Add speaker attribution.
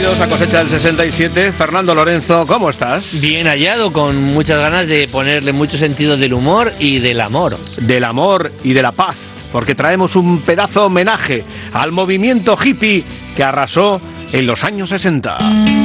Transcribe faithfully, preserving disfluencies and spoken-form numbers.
Speaker 1: bienvenidos a Cosecha del sesenta y siete. Fernando Lorenzo, ¿cómo estás?
Speaker 2: Bien hallado, con muchas ganas de ponerle mucho sentido del humor y del amor.
Speaker 1: Del amor y de la paz, porque traemos un pedazo homenaje al movimiento hippie que arrasó en los años sesenta.